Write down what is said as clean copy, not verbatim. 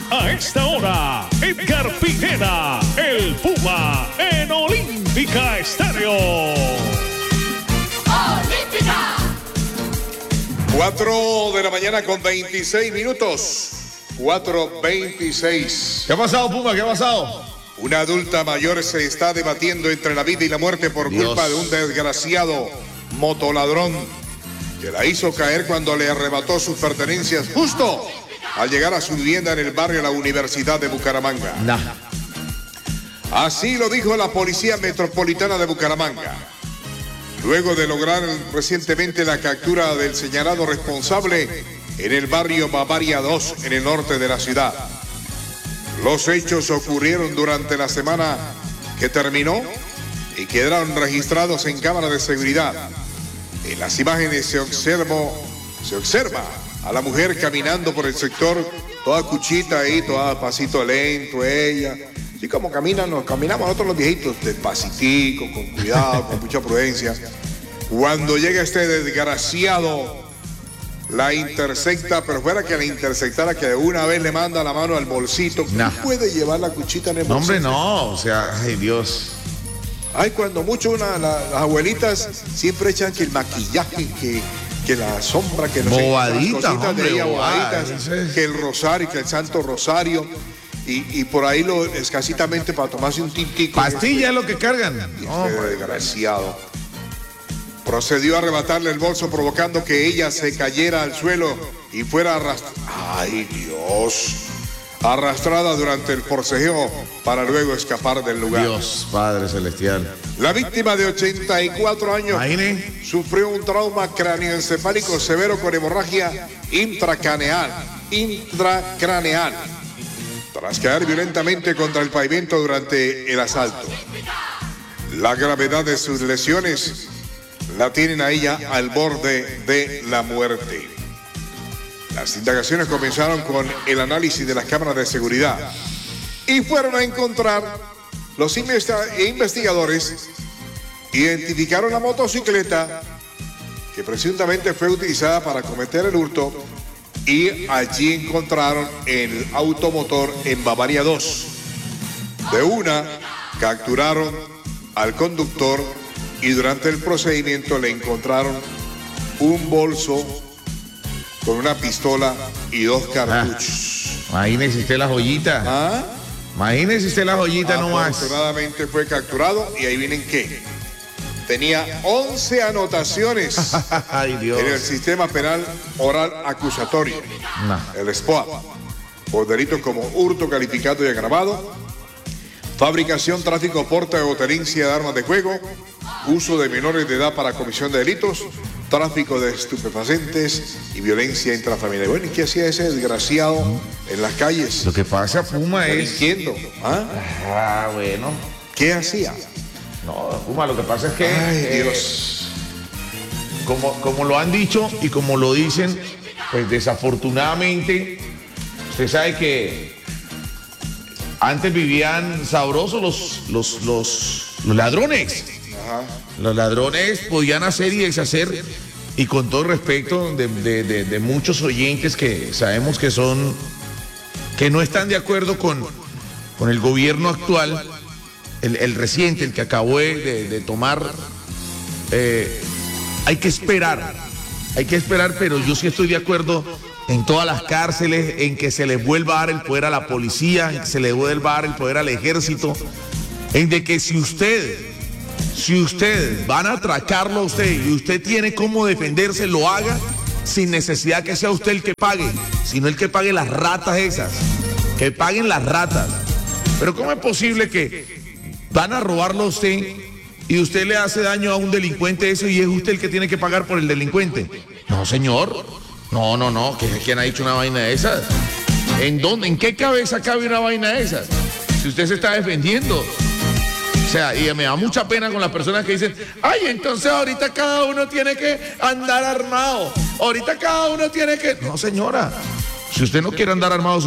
A esta hora, Edgar Pineda, el Puma, en Olímpica Estéreo. ¡Olímpica! 4 de la mañana con 26 minutos. 4:26. ¿Qué ha pasado, Puma? ¿Qué ha pasado? Una adulta mayor se está debatiendo entre la vida y la muerte por culpa de un desgraciado motoladrón que la hizo caer cuando le arrebató sus pertenencias justo al llegar a su vivienda en el barrio La Universidad de Bucaramanga. Así lo dijo la Policía Metropolitana de Bucaramanga, luego de lograr recientemente la captura del señalado responsable en el barrio Bavaria 2, en el norte de la ciudad. Los hechos ocurrieron durante la semana que terminó y quedaron registrados en cámaras de seguridad. En las imágenes se observa a la mujer caminando por el sector, toda cuchita ahí, toda pasito lento ella. Así como caminamos nosotros los viejitos, despacitico, con cuidado, con mucha prudencia. Cuando llega este desgraciado, la intersecta, pero fuera que la intersectara, que de una vez le manda la mano al bolsito. ¿Quién puede llevar la cuchita en el bolsito? No, hombre, no, o sea, ay Dios. Ay, cuando mucho las abuelitas siempre echan que el maquillaje, que la sombra, que no sé, bobadita, cositas hombre, de ella, bobaditas, bobaditas, que el rosario, que el santo rosario, y por ahí lo escasitamente para tomarse un tintico. Pastilla es lo que cargan. No, desgraciado. Procedió a arrebatarle el bolso provocando que ella se cayera al suelo y fuera arrastrada durante el forcejeo para luego escapar del lugar. Dios, Padre Celestial. La víctima de 84 años sufrió un trauma cráneoencefálico severo con hemorragia intracraneal, tras caer violentamente contra el pavimento durante el asalto. La gravedad de sus lesiones la tienen a ella al borde de la muerte. Las indagaciones comenzaron con el análisis de las cámaras de seguridad y fueron a encontrar los investigadores. Identificaron la motocicleta que presuntamente fue utilizada para cometer el hurto y allí encontraron el automotor en Bavaria 2. De una, capturaron al conductor y durante el procedimiento le encontraron un bolso con una pistola y 2 cartuchos. Imagínese usted la joyita. Imagínese usted la joyita nomás. Afortunadamente fue capturado y ahí vienen que tenía 11 anotaciones Ay, Dios. en el sistema penal oral acusatorio, el SPOA, por delitos como hurto calificado y agravado, fabricación, tráfico, porte o tenencia de armas de fuego, uso de menores de edad para comisión de delitos, tráfico de estupefacientes y violencia intrafamiliar. Bueno, ¿y qué hacía ese desgraciado en las calles? Lo que pasa, Puma, delinquiendo, bueno. ¿Qué hacía? No, Puma, lo que pasa es que... Ay, Dios. Como lo han dicho y como lo dicen, pues desafortunadamente, usted sabe que antes vivían sabrosos los ladrones. Los ladrones podían hacer y deshacer, y con todo respeto de muchos oyentes que sabemos que no están de acuerdo con el gobierno actual, el reciente, el que acabó de tomar. Hay que esperar, pero yo sí estoy de acuerdo en todas las cárceles, en que se les vuelva a dar el poder a la policía, en que se les vuelva a dar el poder al ejército, en de que si usted van a atracarlo a usted y usted tiene cómo defenderse, lo haga sin necesidad que sea usted el que pague, sino el que pague las ratas esas, que paguen las ratas. Pero ¿cómo es posible que van a robarlo a usted y usted le hace daño a un delincuente eso y es usted el que tiene que pagar por el delincuente? No, señor. No. ¿Quién ha dicho una vaina de esas? ¿En dónde? ¿En qué cabeza cabe una vaina de esas? Si usted se está defendiendo. O sea, y me da mucha pena con las personas que dicen, ay, entonces ahorita cada uno tiene que andar armado. Ahorita cada uno tiene que... No, señora. Si usted no quiere andar armado,